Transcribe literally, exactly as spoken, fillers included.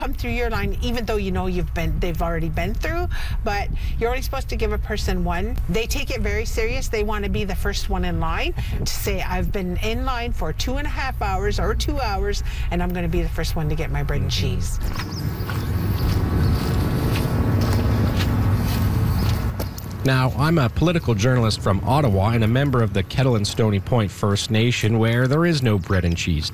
come through your line, even though you know you've been, they've already been through, but you're only supposed to give a person one. They take it very serious. They want to be the first one in line to say, I've been in line for two and a half hours or two hours, and I'm going to be the first one to get my bread and cheese. Now, I'm a political journalist from Ottawa and a member of the Kettle and Stony Point First Nation, where there is no bread and cheese